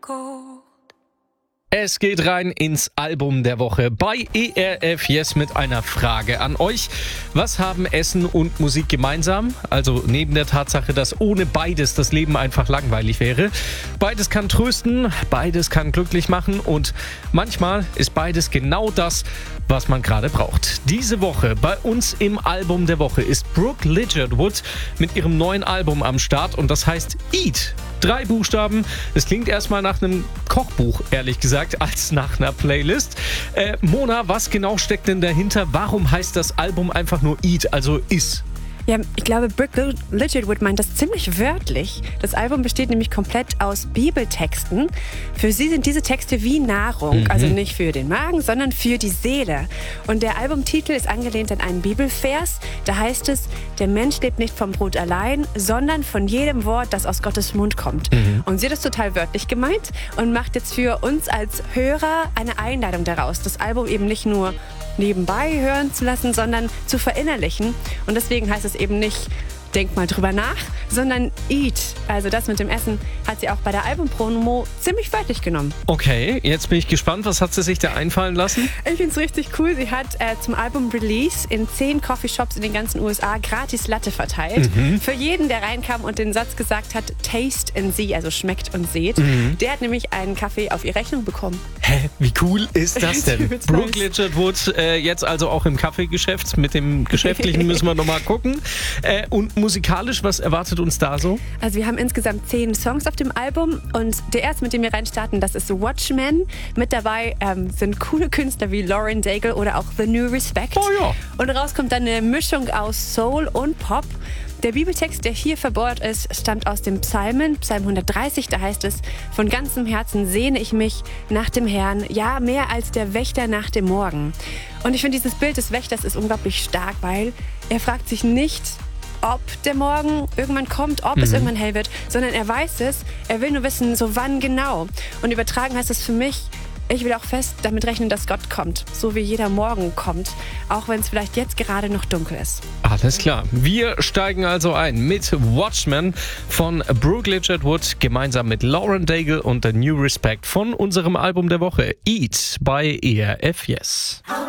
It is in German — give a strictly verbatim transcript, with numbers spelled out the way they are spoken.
Es geht rein ins Album der Woche bei E R F Yes mit einer Frage an euch. Was haben Essen und Musik gemeinsam? Also neben der Tatsache, dass ohne beides das Leben einfach langweilig wäre. Beides kann trösten, beides kann glücklich machen und manchmal ist beides genau das, was man gerade braucht. Diese Woche bei uns im Album der Woche ist Brooke Ligertwood mit ihrem neuen Album am Start und das heißt Eat. Drei Buchstaben. Es klingt erstmal nach einem Kochbuch, ehrlich gesagt, als nach einer Playlist. Äh, Mona, was genau steckt denn dahinter? Warum heißt das Album einfach nur Eat, also iss? Ja, ich glaube, Brooke Ligertwood meint das ziemlich wörtlich. Das Album besteht nämlich komplett aus Bibeltexten. Für sie sind diese Texte wie Nahrung, Mhm. also nicht für den Magen, sondern für die Seele. Und der Albumtitel ist angelehnt an einen Bibelvers. Da heißt es, der Mensch lebt nicht vom Brot allein, sondern von jedem Wort, das aus Gottes Mund kommt. Mhm. Und sie hat es total wörtlich gemeint und macht jetzt für uns als Hörer eine Einladung daraus, das Album eben nicht nur nebenbei hören zu lassen, sondern zu verinnerlichen. Und deswegen heißt es eben nicht, denk mal drüber nach, sondern eat. Also das mit dem Essen hat sie auch bei der Albumpromo ziemlich wörtlich genommen. Okay, jetzt bin ich gespannt. Was hat sie sich da einfallen lassen? Ich finde es richtig cool. Sie hat äh, zum Album-Release in zehn Coffeeshops in den ganzen U S A gratis Latte verteilt. Mhm. Für jeden, der reinkam und den Satz gesagt hat, taste and see, also schmeckt und seht. Mhm. Der hat nämlich einen Kaffee auf ihre Rechnung bekommen. Hä, wie cool ist das denn? Brooke nice. Ligertwood äh, jetzt also auch im Kaffeegeschäft. Mit dem Geschäftlichen müssen wir nochmal gucken. Äh, und musikalisch, was erwartet uns da so? Also wir haben insgesamt zehn Songs auf dem Album und der erste, mit dem wir reinstarten, das ist Watchmen. Mit dabei ähm, sind coole Künstler wie Lauren Daigle oder auch The New Respect. Oh ja. Und raus kommt dann eine Mischung aus Soul und Pop. Der Bibeltext, der hier verbaut ist, stammt aus dem Psalmen, Psalm hundertdreißig. Da heißt es, von ganzem Herzen sehne ich mich nach dem Herrn, ja, mehr als der Wächter nach dem Morgen. Und ich finde, dieses Bild des Wächters ist unglaublich stark, weil er fragt sich nicht, ob der Morgen irgendwann kommt, ob mhm. es irgendwann hell wird, sondern er weiß es, er will nur wissen, so wann genau. Und übertragen heißt es für mich, ich will auch fest damit rechnen, dass Gott kommt, so wie jeder Morgen kommt, auch wenn es vielleicht jetzt gerade noch dunkel ist. Alles klar. Wir steigen also ein mit Watchmen von Brooke Ligertwood gemeinsam mit Lauren Daigle und The New Respect von unserem Album der Woche Eat bei E R F Yes.